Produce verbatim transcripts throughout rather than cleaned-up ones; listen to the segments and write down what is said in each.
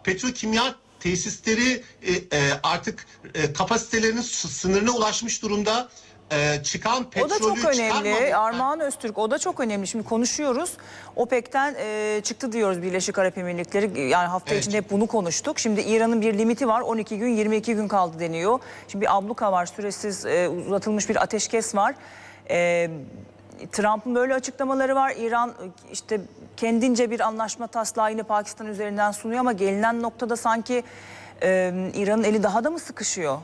petrokimya tesisleri e, e, artık e, kapasitelerinin sınırına ulaşmış durumda. E, çıkan petrolü O da çok önemli. çıkarmamak- Armağan Öztürk, o da çok önemli. Şimdi konuşuyoruz. OPEC'ten e, çıktı diyoruz Birleşik Arap Emirlikleri. Yani hafta Evet. içinde hep bunu konuştuk. Şimdi İran'ın bir limiti var. on iki gün, yirmi iki gün kaldı deniyor. Şimdi bir abluka var. Süresiz e, uzatılmış bir ateşkes var. E, Trump'ın böyle açıklamaları var. İran işte kendince bir anlaşma taslağı yine Pakistan üzerinden sunuyor ama gelinen noktada sanki e, İran'ın eli daha da mı sıkışıyor?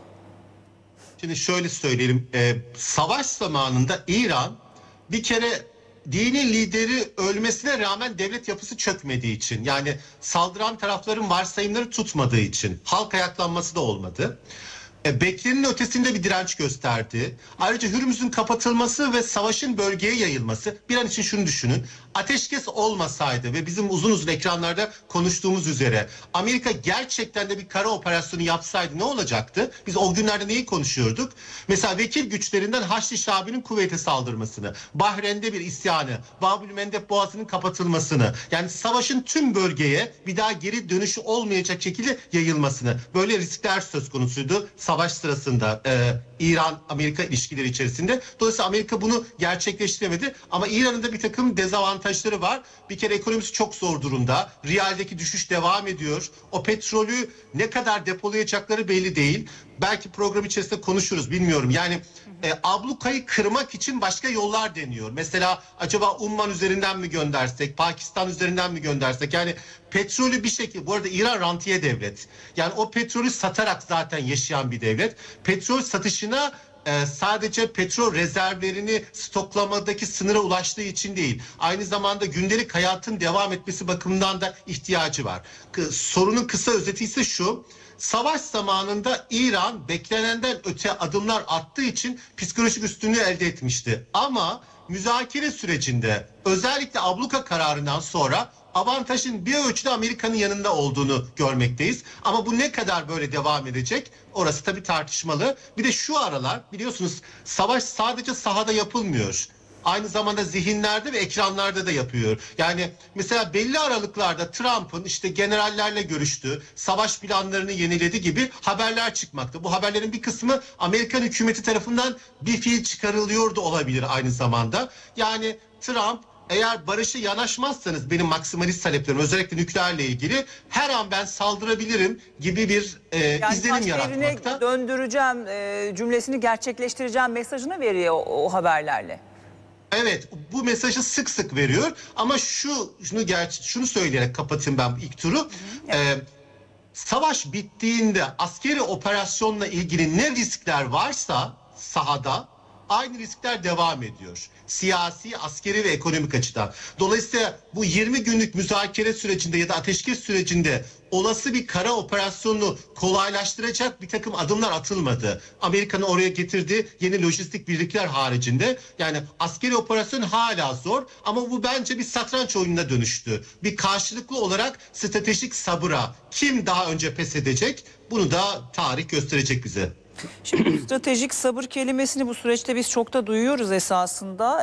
Şimdi şöyle söyleyelim, e, savaş zamanında İran bir kere dini lideri ölmesine rağmen devlet yapısı çökmediği için, yani saldıran tarafların varsayımları tutmadığı için halk ayaklanması da olmadı. E, beklenenin ötesinde bir direnç gösterdi. Ayrıca Hürmüz'ün kapatılması ve savaşın bölgeye yayılması, bir an için şunu düşünün. Ateşkes olmasaydı ve bizim uzun uzun ekranlarda konuştuğumuz üzere Amerika gerçekten de bir kara operasyonu yapsaydı ne olacaktı? Biz o günlerde neyi konuşuyorduk? Mesela vekil güçlerinden Haçlı Şabi'nin Kuveyt'e saldırmasını, Bahreyn'de bir isyanı, Babül Mendeb Boğazı'nın kapatılmasını, yani savaşın tüm bölgeye bir daha geri dönüşü olmayacak şekilde yayılmasını, böyle riskler söz konusuydu savaş sırasında e, İran-Amerika ilişkileri içerisinde. Dolayısıyla Amerika bunu gerçekleştiremedi ama İran'ın da bir takım dezavantajları var. Bir kere ekonomisi çok zor durumda. Riyaldeki düşüş devam ediyor. O petrolü ne kadar depolayacakları belli değil. Belki program içerisinde konuşuruz, bilmiyorum. Yani e, ablukayı kırmak için başka yollar deniyor. Mesela acaba Umman üzerinden mi göndersek, Pakistan üzerinden mi göndersek? Yani petrolü bir şekilde, bu arada İran rantiye devlet. Yani o petrolü satarak zaten yaşayan bir devlet. Petrol satışına e, sadece petrol rezervlerini stoklamadaki sınıra ulaştığı için değil, aynı zamanda gündelik hayatın devam etmesi bakımından da ihtiyacı var. K- sorunun kısa özeti ise şu: savaş zamanında İran beklenenden öte adımlar attığı için psikolojik üstünlüğü elde etmişti. Ama müzakere sürecinde, özellikle abluka kararından sonra avantajın bir ölçüde Amerika'nın yanında olduğunu görmekteyiz. Ama bu ne kadar böyle devam edecek? Orası tabii tartışmalı. Bir de şu aralar biliyorsunuz savaş sadece sahada yapılmıyor. Aynı zamanda zihinlerde ve ekranlarda da yapıyor. Yani mesela belli aralıklarda Trump'ın işte generallerle görüştüğü, savaş planlarını yeniledi gibi haberler çıkmakta. Bu haberlerin bir kısmı Amerikan hükümeti tarafından bir fiil çıkarılıyor da olabilir aynı zamanda. Yani Trump, eğer barışa yanaşmazsanız benim maksimalist taleplerim, özellikle nükleerle ilgili, her an ben saldırabilirim gibi bir e, Yani izlenim taş devrine yaratmakta. döndüreceğim e, cümlesini gerçekleştireceğim mesajını veriyor o, o haberlerle. Evet, bu mesajı sık sık veriyor ama şu şunu gerçi şunu söyleyerek kapatayım ben ilk turu. Hı hı, evet. Ee, savaş bittiğinde askeri operasyonla ilgili ne riskler varsa sahada aynı riskler devam ediyor. Siyasi, askeri ve ekonomik açıdan. Dolayısıyla bu yirmi günlük müzakere sürecinde ya da ateşkes sürecinde olası bir kara operasyonunu kolaylaştıracak bir takım adımlar atılmadı. Amerika'nın oraya getirdiği yeni lojistik birlikler haricinde, yani askeri operasyon hala zor ama bu bence bir satranç oyununa dönüştü. Bir karşılıklı olarak stratejik sabıra kim daha önce pes edecek, bunu da tarih gösterecek bize. Şimdi stratejik sabır kelimesini bu süreçte biz çok da duyuyoruz esasında.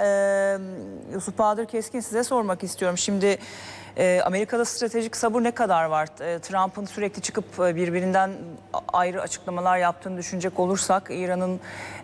Ee, Yusuf Bahadır Keskin, size sormak istiyorum. Şimdi e, Amerika'da stratejik sabır ne kadar var? E, Trump'ın sürekli çıkıp birbirinden ayrı açıklamalar yaptığını düşünecek olursak, İran'ın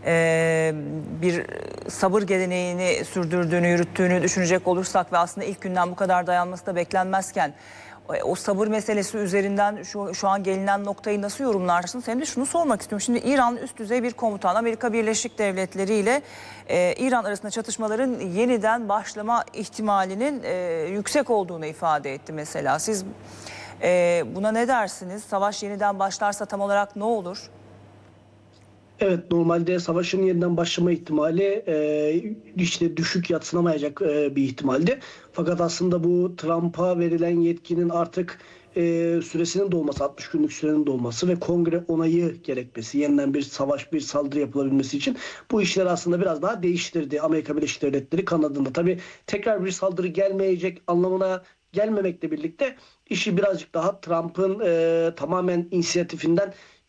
e, bir sabır geleneğini sürdürdüğünü, yürüttüğünü düşünecek olursak ve aslında ilk günden bu kadar dayanması da beklenmezken, o sabır meselesi üzerinden şu, şu an gelinen noktayı nasıl yorumlarsınız? Hem de şunu sormak istiyorum. Şimdi İran üst düzey bir komutan, Amerika Birleşik Devletleri ile e, İran arasında çatışmaların yeniden başlama ihtimalinin e, yüksek olduğunu ifade etti mesela. Siz e, buna ne dersiniz? Savaş yeniden başlarsa tam olarak ne olur? Evet, normalde savaşın yeniden başlama ihtimali e, işte düşük, yadsınamayacak e, bir ihtimaldi. Fakat aslında bu Trump'a verilen yetkinin artık e, süresinin dolması, altmış günlük sürenin dolması ve kongre onayı gerekmesi, yeniden bir savaş, bir saldırı yapılabilmesi için bu işleri aslında biraz daha değiştirdi Amerika Birleşik Devletleri kanadında. Tabii tekrar bir saldırı gelmeyecek anlamına gelmemekle birlikte işi birazcık daha Trump'ın e, tamamen inisiyatifinden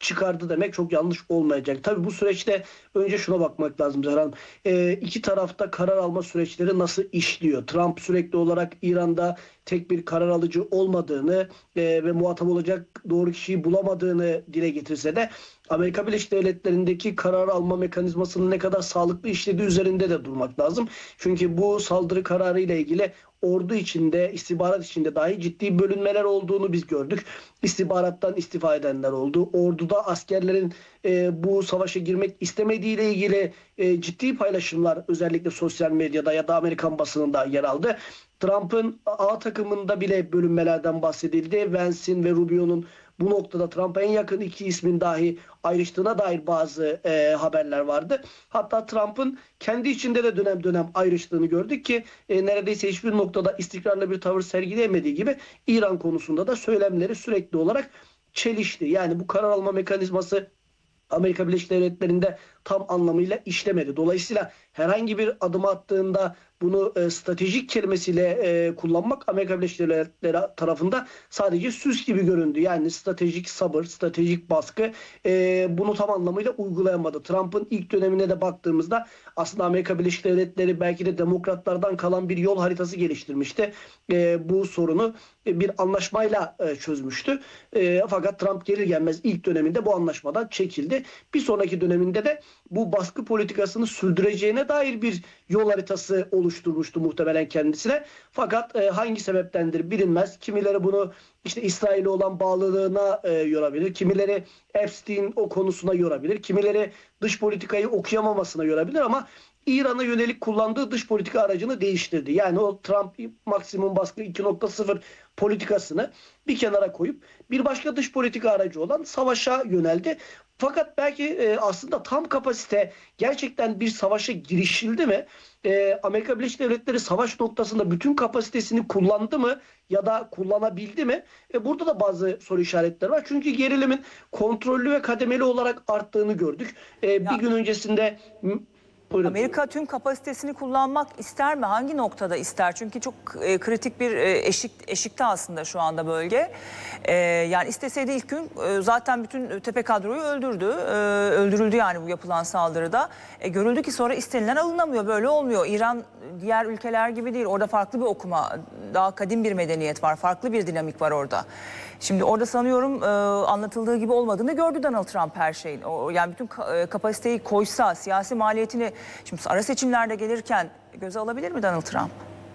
çıkardı demek çok yanlış olmayacak. Tabii bu süreçte önce şuna bakmak lazım Zahra Hanım. E, iki tarafta karar alma süreçleri nasıl işliyor? Trump sürekli olarak İran'da tek bir karar alıcı olmadığını e, ve muhatap olacak doğru kişiyi bulamadığını dile getirse de Amerika Birleşik Devletleri'ndeki karar alma mekanizmasının ne kadar sağlıklı işlediği üzerinde de durmak lazım. Çünkü bu saldırı kararı ile ilgili ordu içinde, istihbarat içinde dahi ciddi bölünmeler olduğunu biz gördük. İstihbarattan istifa edenler oldu. Orduda askerlerin e, bu savaşa girmek istemediği ile ilgili e, ciddi paylaşımlar özellikle sosyal medyada ya da Amerikan basınında yer aldı. Trump'ın A takımında bile bölünmelerden bahsedildi. Vance'in ve Rubio'nun bu noktada Trump'a en yakın iki ismin dahi ayrıştığına dair bazı e, haberler vardı. Hatta Trump'ın kendi içinde de dönem dönem ayrıştığını gördük ki e, neredeyse hiçbir noktada istikrarlı bir tavır sergileyemediği gibi İran konusunda da söylemleri sürekli olarak çelişti. Yani bu karar alma mekanizması Amerika Birleşik Devletleri'nde tam anlamıyla işlemedi. Dolayısıyla herhangi bir adım attığında bunu e, stratejik kelimesiyle e, kullanmak Amerika Birleşik Devletleri tarafında sadece süs gibi göründü. Yani stratejik sabır, stratejik baskı e, bunu tam anlamıyla uygulayamadı. Trump'ın ilk dönemine de baktığımızda aslında Amerika Birleşik Devletleri belki de demokratlardan kalan bir yol haritası geliştirmişti. E, bu sorunu e, bir anlaşmayla e, çözmüştü. E, fakat Trump gelir gelmez ilk döneminde bu anlaşmadan çekildi. Bir sonraki döneminde de bu baskı politikasını sürdüreceğine dair bir yol haritası oluşturmuştu muhtemelen kendisine. Fakat e, hangi sebeptendir bilinmez. Kimileri bunu işte İsrail'e olan bağlılığına e, yorabilir. Kimileri Epstein o konusuna yorabilir. Kimileri dış politikayı okuyamamasına yorabilir ama İran'a yönelik kullandığı dış politika aracını değiştirdi. Yani o Trump maksimum baskı iki nokta sıfır politikasını bir kenara koyup bir başka dış politika aracı olan savaşa yöneldi. Fakat belki e, aslında tam kapasite gerçekten bir savaşa girişildi mi? E, Amerika Birleşik Devletleri savaş noktasında bütün kapasitesini kullandı mı ya da kullanabildi mi? E, burada da bazı soru işaretleri var. Çünkü gerilimin kontrollü ve kademeli olarak arttığını gördük. E, bir gün öncesinde... Buyurun. Amerika tüm kapasitesini kullanmak ister mi? Hangi noktada ister? Çünkü çok e, kritik bir e, eşik eşikte aslında şu anda bölge. E, yani isteseydi ilk gün e, zaten bütün tepe kadroyu öldürdü. E, öldürüldü yani bu yapılan saldırıda. E, görüldü ki sonra istenilen alınamıyor. Böyle olmuyor. İran diğer ülkeler gibi değil. Orada farklı bir okuma, daha kadim bir medeniyet var. Farklı bir dinamik var orada. Şimdi orada sanıyorum e, anlatıldığı gibi olmadığını gördü Donald Trump her şeyin. O, yani bütün ka- kapasiteyi koysa, siyasi maliyetini şimdi ara seçimlerde gelirken göze alabilir mi Donald Trump?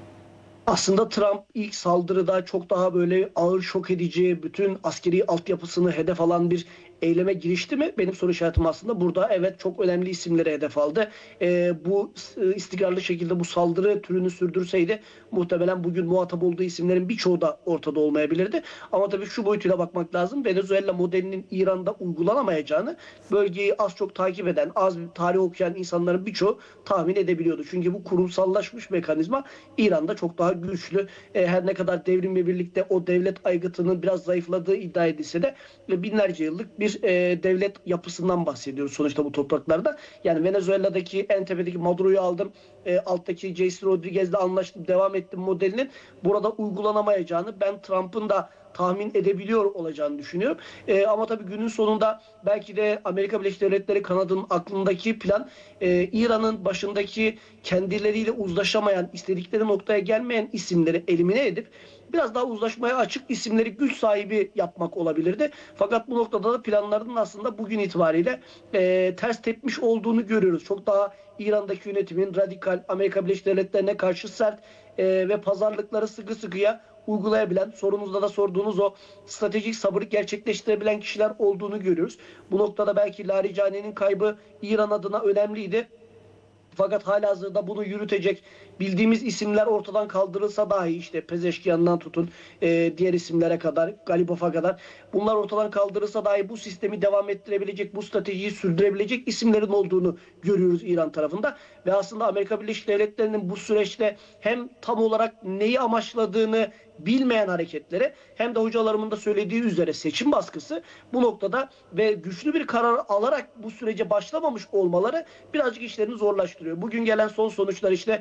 Aslında Trump ilk saldırıda çok daha böyle ağır, şok edici, bütün askeri altyapısını hedef alan bir eyleme girişti mi? Benim soru işaretim aslında burada. Evet, çok önemli isimleri hedef aldı. Ee, bu istikrarlı şekilde bu saldırı türünü sürdürseydi muhtemelen bugün muhatap olduğu isimlerin birçoğu da ortada olmayabilirdi. Ama tabii şu boyutuyla bakmak lazım. Venezuela modelinin İran'da uygulanamayacağını bölgeyi az çok takip eden, az tarih okuyan insanların birçoğu tahmin edebiliyordu. Çünkü bu kurumsallaşmış mekanizma İran'da çok daha güçlü. Ee, her ne kadar devrimle birlikte o devlet aygıtının biraz zayıfladığı iddia edilse de binlerce yıllık bir e, devlet yapısından bahsediyoruz sonuçta bu topraklarda. Yani Venezuela'daki en tepedeki Maduro'yu aldım, e, alttaki J C Rodriguez'le anlaştım, devam ettim modelinin burada uygulanamayacağını ben Trump'ın da tahmin edebiliyor olacağını düşünüyorum. E, ama tabii günün sonunda belki de Amerika Birleşik Devletleri kanadının aklındaki plan e, İran'ın başındaki kendileriyle uzlaşamayan, istedikleri noktaya gelmeyen isimleri elimine edip biraz daha uzlaşmaya açık isimleri güç sahibi yapmak olabilirdi. Fakat bu noktada da planlarının aslında bugün itibariyle e, ters tepmiş olduğunu görüyoruz. Çok daha İran'daki yönetimin radikal, Amerika Birleşik Devletleri'ne karşı sert e, ve pazarlıkları sıkı sıkıya uygulayabilen, sorunuzda da sorduğunuz o stratejik sabırı gerçekleştirebilen kişiler olduğunu görüyoruz. Bu noktada belki Larijani'nin kaybı İran adına önemliydi. Fakat halihazırda bunu yürütecek bildiğimiz isimler ortadan kaldırılsa dahi işte Pezeşkiyan'dan tutun e, diğer isimlere kadar, Galibof'a kadar bunlar ortadan kaldırılsa dahi bu sistemi devam ettirebilecek, bu stratejiyi sürdürebilecek isimlerin olduğunu görüyoruz İran tarafında. Ve aslında Amerika Birleşik Devletleri'nin bu süreçte hem tam olarak neyi amaçladığını bilmeyen hareketlere hem de hocalarımın da söylediği üzere seçim baskısı bu noktada ve güçlü bir karar alarak bu sürece başlamamış olmaları birazcık işlerini zorlaştırıyor. Bugün gelen son sonuçlar işte yüzde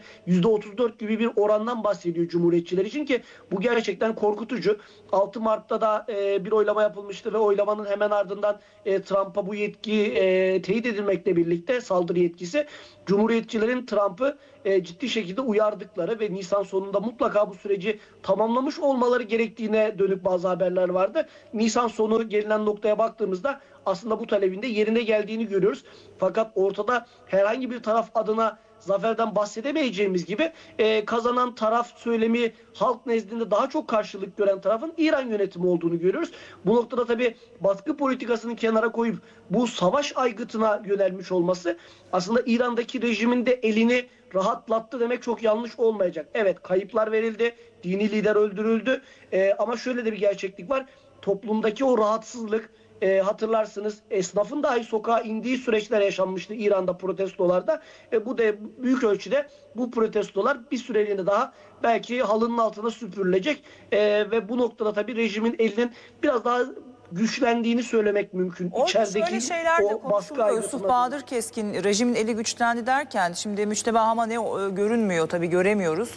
yüzde otuz dört gibi bir orandan bahsediyor Cumhuriyetçiler için ki bu gerçekten korkutucu. altı Mart'ta da e, bir oylama yapılmıştı ve oylamanın hemen ardından e, Trump'a bu yetki e, teyit edilmekle birlikte saldırı yetkisi Cumhuriyetçilerin Trump'ı e, ciddi şekilde uyardıkları ve Nisan sonunda mutlaka bu süreci tamamlamış olmaları gerektiğine dönük bazı haberler vardı. Nisan sonu gelinen noktaya baktığımızda aslında bu talebinde yerine geldiğini görüyoruz. Fakat ortada herhangi bir taraf adına zaferden bahsedemeyeceğimiz gibi e, kazanan taraf söylemi halk nezdinde daha çok karşılık gören tarafın İran yönetimi olduğunu görüyoruz. Bu noktada tabii baskı politikasını kenara koyup bu savaş aygıtına yönelmiş olması aslında İran'daki rejimin de elini rahatlattı demek çok yanlış olmayacak. Evet, kayıplar verildi, dini lider öldürüldü e, ama şöyle de bir gerçeklik var. Toplumdaki o rahatsızlık, E, hatırlarsınız esnafın dahi sokağa indiği süreçler yaşanmıştı İran'da protestolarda. E, bu da büyük ölçüde bu protestolar bir süreliğine daha belki halının altına süpürülecek. E, ve bu noktada tabii rejimin elinin biraz daha güçlendiğini söylemek mümkün. Orada İçerideki şöyle şeyler de o baskı konuşuluyor. Yusuf aygıtına- Bahadır Keskin rejimin eli güçlendi derken şimdi Müçteba Hamane e, görünmüyor tabii, göremiyoruz.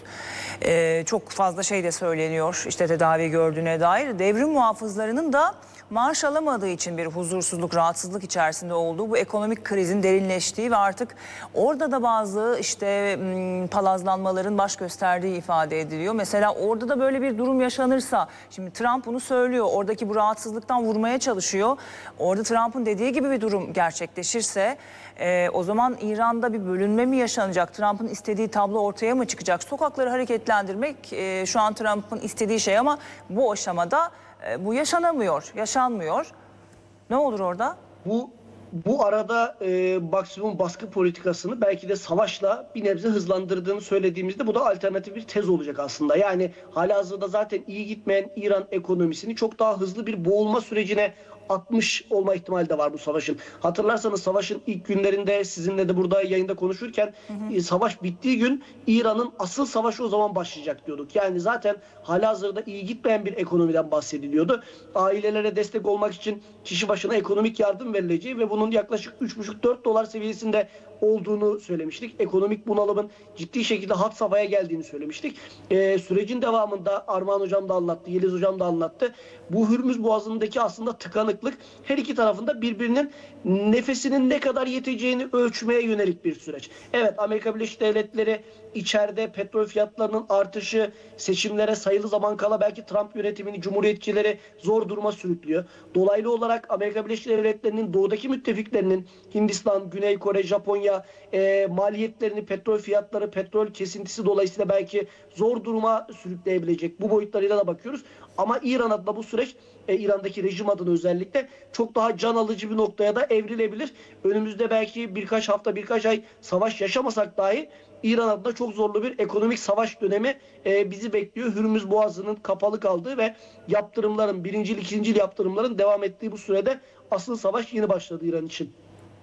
E, çok fazla şey de söyleniyor işte tedavi gördüğüne dair. Devrim muhafızlarının da maaş alamadığı için bir huzursuzluk, rahatsızlık içerisinde olduğu, bu ekonomik krizin derinleştiği ve artık orada da bazı işte m, palazlanmaların baş gösterdiği ifade ediliyor. Mesela orada da böyle bir durum yaşanırsa, şimdi Trump bunu söylüyor, oradaki bu rahatsızlıktan vurmaya çalışıyor. Orada Trump'ın dediği gibi bir durum gerçekleşirse e, o zaman İran'da bir bölünme mi yaşanacak? Trump'ın istediği tablo ortaya mı çıkacak? Sokakları hareketlendirmek e, şu an Trump'ın istediği şey ama bu aşamada e, bu yaşanamıyor, yaşanmıyor. Ne olur orada? Bu bu arada e, maksimum baskı politikasını belki de savaşla bir nebze hızlandırdığını söylediğimizde bu da alternatif bir tez olacak aslında. Yani halihazırda zaten iyi gitmeyen İran ekonomisini çok daha hızlı bir boğulma sürecine atmış olma ihtimali de var bu savaşın. Hatırlarsanız savaşın ilk günlerinde sizinle de burada yayında konuşurken hı hı. E, savaş bittiği gün İran'ın asıl savaşı o zaman başlayacak diyorduk. Yani zaten halihazırda iyi gitmeyen bir ekonomiden bahsediliyordu. Ailelere destek olmak için kişi başına ekonomik yardım verileceği ve bunun yaklaşık üç buçuk dört dolar seviyesinde olduğunu söylemiştik. Ekonomik bunalımın ciddi şekilde had safhaya geldiğini söylemiştik. Ee, sürecin devamında Armağan Hocam da anlattı, Yeliz Hocam da anlattı. Bu Hürmüz Boğazı'ndaki aslında tıkanıklık her iki tarafında birbirinin nefesinin ne kadar yeteceğini ölçmeye yönelik bir süreç. Evet, Amerika Birleşik Devletleri içeride petrol fiyatlarının artışı, seçimlere sayılı zaman kala belki Trump yönetimini, Cumhuriyetçileri zor duruma sürüklüyor. Dolaylı olarak Amerika Birleşik Devletleri'nin doğudaki müttefiklerinin Hindistan, Güney Kore, Japonya e, maliyetlerini, petrol fiyatları, petrol kesintisi dolayısıyla belki zor duruma sürükleyebilecek. Bu boyutlarıyla da bakıyoruz. Ama İran adına bu süreç, e, İran'daki rejim adına özellikle çok daha can alıcı bir noktaya da evrilebilir. Önümüzde belki birkaç hafta, birkaç ay savaş yaşamasak dahi İran adına çok zorlu bir ekonomik savaş dönemi e, bizi bekliyor. Hürmüz Boğazı'nın kapalı kaldığı ve yaptırımların, birincil, ikincil yaptırımların devam ettiği bu sürede asıl savaş yeni başladı İran için.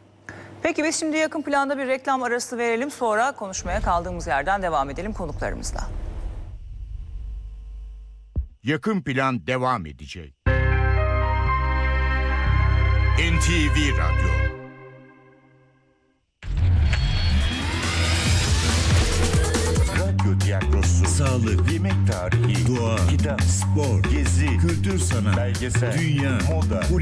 Peki biz şimdi yakın planda bir reklam arası verelim, sonra konuşmaya kaldığımız yerden devam edelim konuklarımızla. Yakın plan devam edecek. N T V Radyo. Radyo tiyatrosu, sağlık, yemek tarihi, doğa, kitap, spor, gezi, kültür sanat, belgesel, dünya, moda,